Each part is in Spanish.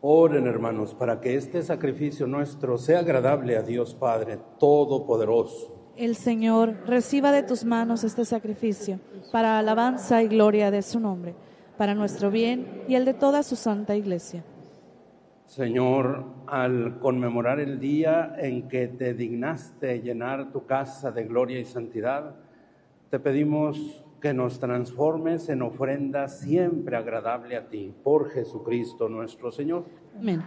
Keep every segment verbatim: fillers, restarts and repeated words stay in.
Oren, hermanos, para que este sacrificio nuestro sea agradable a Dios Padre Todopoderoso. El Señor reciba de tus manos este sacrificio, para alabanza y gloria de su nombre, para nuestro bien y el de toda su santa Iglesia. Señor, al conmemorar el día en que te dignaste llenar tu casa de gloria y santidad, te pedimos que nos transformes en ofrenda siempre agradable a ti, por Jesucristo nuestro Señor. Amén.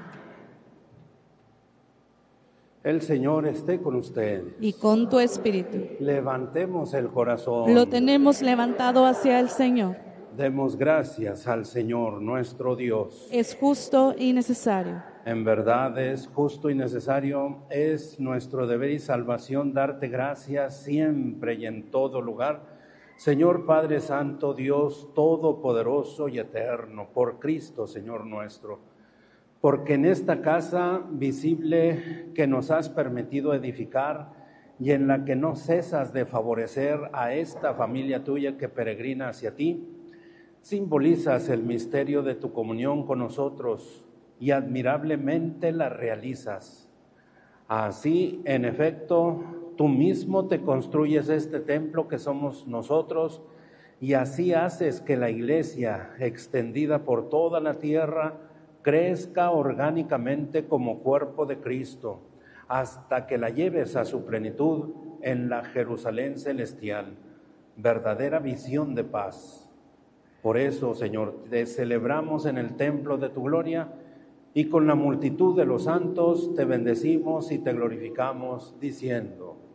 El Señor esté con ustedes. Y con tu espíritu. Levantemos el corazón. Lo tenemos levantado hacia el Señor. Demos gracias al Señor nuestro Dios. Es justo y necesario. En verdad es justo y necesario, es nuestro deber y salvación darte gracias siempre y en todo lugar, Señor Padre Santo, Dios Todopoderoso y Eterno, por Cristo, Señor nuestro. Porque en esta casa visible que nos has permitido edificar y en la que no cesas de favorecer a esta familia tuya que peregrina hacia ti, simbolizas el misterio de tu comunión con nosotros y admirablemente la realizas. Así, en efecto, tú mismo te construyes este templo que somos nosotros y así haces que la Iglesia, extendida por toda la tierra, crezca orgánicamente como cuerpo de Cristo, hasta que la lleves a su plenitud en la Jerusalén celestial, verdadera visión de paz. Por eso, Señor, te celebramos en el templo de tu gloria y con la multitud de los santos te bendecimos y te glorificamos, diciendo: